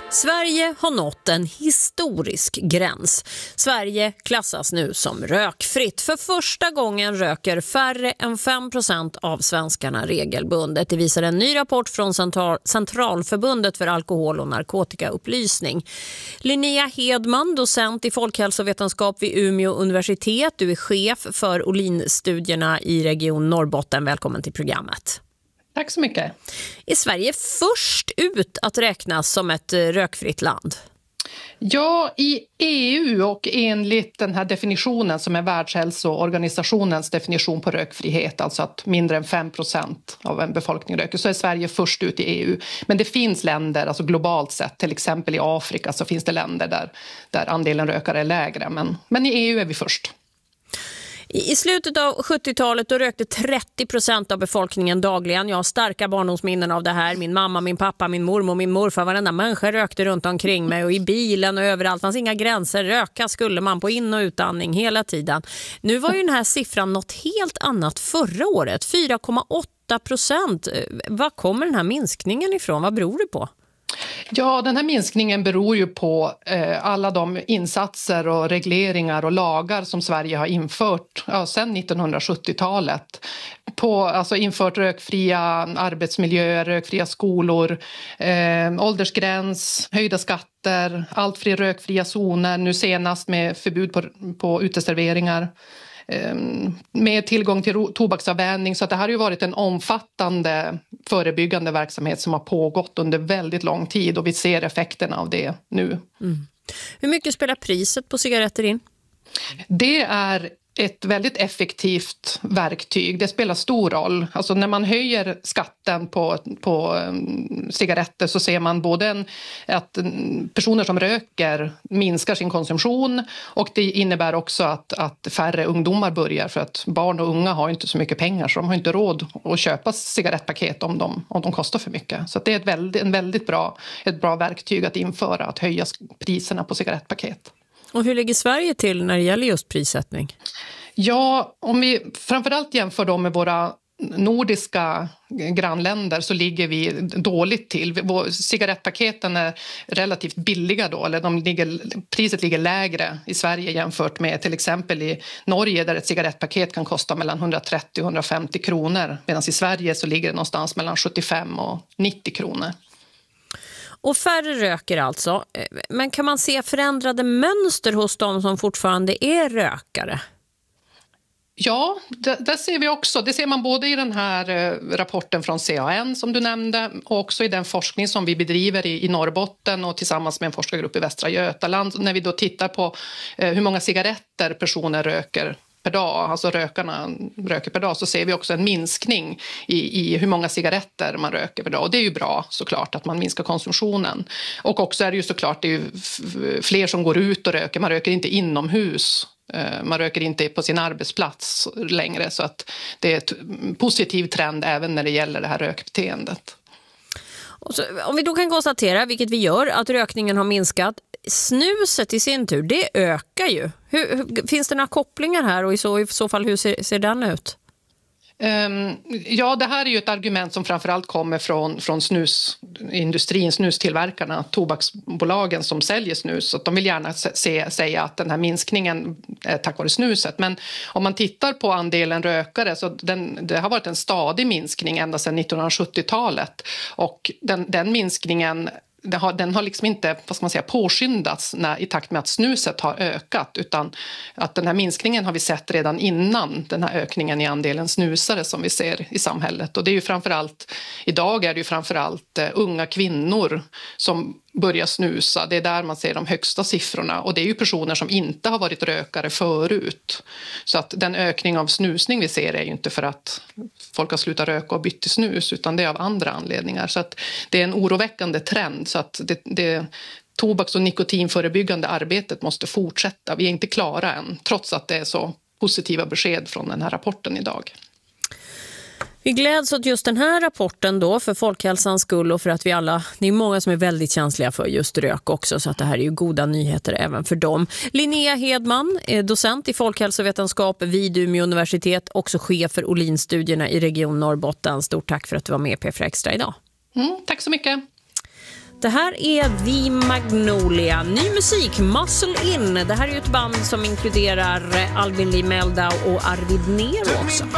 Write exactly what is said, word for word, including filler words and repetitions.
Sverige har nått en historisk gräns. Sverige klassas nu som rökfritt. För första gången röker färre än fem procent av svenskarna regelbundet. Det visar en ny rapport från Central- Centralförbundet för alkohol- och narkotikaupplysning. Linnea Hedman, docent i folkhälsovetenskap vid Umeå universitet. Du är chef för Olinstudierna i Region Norrbotten. Välkommen till programmet. Tack så mycket. Är Sverige först ut att räknas som ett rökfritt land? Ja, i E U och enligt den här definitionen som är Världshälsoorganisationens definition på rökfrihet, alltså att mindre än fem procent av en befolkning röker, så är Sverige först ut i E U. Men det finns länder, alltså globalt sett, till exempel i Afrika så finns det länder där, där andelen rökare är lägre. Men, men i E U är vi först. I slutet av sjuttiotalet då rökte trettio procent av befolkningen dagligen. Jag har starka barndomsminnen av det här. Min mamma, min pappa, min mormor, min morfar, varenda människa rökte runt omkring mig. Och i bilen och överallt fanns inga gränser. Röka skulle man på in- och utandning hela tiden. Nu var ju den här siffran något helt annat förra året. fyra komma åtta procent. Var kommer den här minskningen ifrån? Vad beror det på? Ja, den här minskningen beror ju på eh, alla de insatser och regleringar och lagar som Sverige har infört ja, sedan nittonhundrasjuttiotalet. På, alltså infört rökfria arbetsmiljöer, rökfria skolor, eh, åldersgräns, höjda skatter, allt fler rökfria zoner, nu senast med förbud på, på uteserveringar. Med tillgång till tobaksavvänjning, så att det här har ju varit en omfattande förebyggande verksamhet som har pågått under väldigt lång tid och vi ser effekterna av det nu. Mm. Hur mycket spelar priset på cigaretter in? Det är ett väldigt effektivt verktyg. Det spelar stor roll. Alltså när man höjer skatten på, på um, cigaretter så ser man både en, att personer som röker minskar sin konsumtion och det innebär också att, att färre ungdomar börjar, för att barn och unga har inte så mycket pengar så de har inte råd att köpa cigarettpaket om de, om de kostar för mycket. Så det är ett väldigt, en väldigt bra, ett bra verktyg att införa, att höja priserna på cigarettpaket. Och hur ligger Sverige till när det gäller just prissättning? Ja, om vi framförallt jämför dem med våra nordiska grannländer så ligger vi dåligt till. Cigarettpaketen är relativt billiga då, eller de ligger, priset ligger lägre i Sverige jämfört med till exempel i Norge där ett cigarettpaket kan kosta mellan hundratrettio till hundrafemtio kronor, medan i Sverige så ligger det någonstans mellan sjuttiofem och nittio kronor. Och färre röker alltså. Men kan man se förändrade mönster hos dem som fortfarande är rökare? Ja, det, det ser vi också. Det ser man både i den här eh, rapporten från C A N som du nämnde och också i den forskning som vi bedriver i, i Norrbotten och tillsammans med en forskargrupp i Västra Götaland. När vi då tittar på eh, hur många cigaretter personer röker per dag, alltså rökarna röker per dag, så ser vi också en minskning i, i hur många cigaretter man röker per dag. Och det är ju bra såklart att man minskar konsumtionen. Och också är det ju såklart det är ju f- fler som går ut och röker. Man röker inte inomhus. Man röker inte på sin arbetsplats längre, så att det är en positiv trend även när det gäller det här rökbeteendet. Och så, om vi då kan konstatera, vilket vi gör, att rökningen har minskat, snuset i sin tur, det ökar ju. Hur, hur, finns det några kopplingar här och i så, i så fall hur ser, ser den ut? Um, ja, det här är ju ett argument som framförallt kommer från, från snusindustrin, snustillverkarna, tobaksbolagen som säljer snus. Så att de vill gärna se, säga att den här minskningen är tack vare snuset. Men om man tittar på andelen rökare så den, det har varit en stadig minskning ända sedan nittonhundrasjuttiotalet. Och den, den minskningen... Den har, den har liksom inte, vad ska man säga, påskyndats när, i takt med att snuset har ökat, utan att den här minskningen har vi sett redan innan den här ökningen i andelen snusare som vi ser i samhället. Och det är ju framförallt, idag är det ju framförallt uh, unga kvinnor som börjar snusa. Det är där man ser de högsta siffrorna och det är ju personer som inte har varit rökare förut. Så att den ökning av snusning vi ser är ju inte för att folk har slutat röka och bytt till snus, utan det är av andra anledningar. Så att det är en oroväckande trend, så att det, det tobaks- och nikotinförebyggande arbetet måste fortsätta. Vi är inte klara än, trots att det är så positiva besked från den här rapporten idag. Vi gläds åt just den här rapporten då för folkhälsans skull och för att vi alla, det är många som är väldigt känsliga för just rök också, så att det här är ju goda nyheter även för dem. Linnea Hedman, docent i folkhälsovetenskap vid Umeå universitet, också chef för Olinstudierna i Region Norrbotten. Stort tack för att du var med på P F Extra idag. Mm, tack så mycket. Det här är The Magnolia. Ny musik, Muscle In. Det här är ju ett band som inkluderar Alvin Lee Meldau och Arvid Nero också.